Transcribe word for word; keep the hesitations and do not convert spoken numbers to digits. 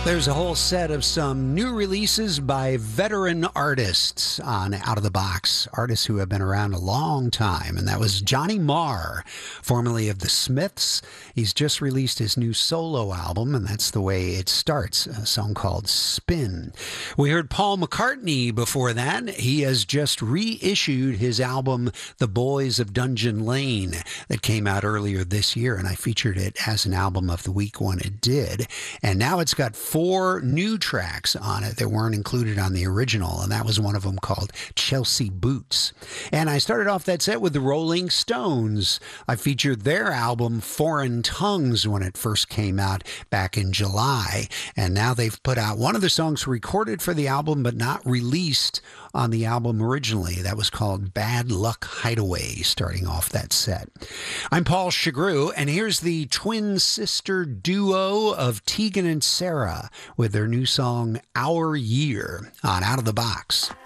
There's a whole set of some new releases by veteran artists on Out of the Box, artists who have been around a long time, and that was Johnny Marr, formerly of the Smiths. He's just released his new solo album, and that's the way it starts, a song called Spin. We heard Paul McCartney before that. He has just reissued his album, The Boys of Dungeon Lane, that came out earlier this year, and I featured it as an album of the week when it did. And now it's got four new tracks on it that weren't included on the original, and that was one of them called Chelsea Boots. And I started off that set with the Rolling Stones. I featured their album Foreign Tongues when it first came out back in July, and now they've put out one of the songs recorded for the album but not released on the album originally. That was called Bad Luck Hideaway, starting off that set. I'm Paul Chagru, and here's the twin sister duo of Tegan and Sarah with their new song Our Year on Out of the Box.